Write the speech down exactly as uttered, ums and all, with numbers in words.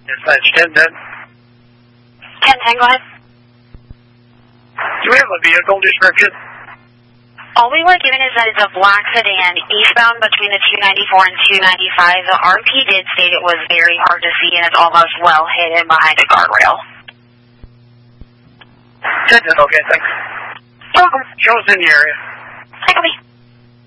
Dispatch ten ten. ten ten, go ahead. Do we have a vehicle description? All we were given is that it's a black sedan eastbound between the two ninety-four and two ninety-five. The R P did state it was very hard to see and it's almost well hidden behind a guardrail. ten ten, okay, thanks. You're welcome. Show us in the area.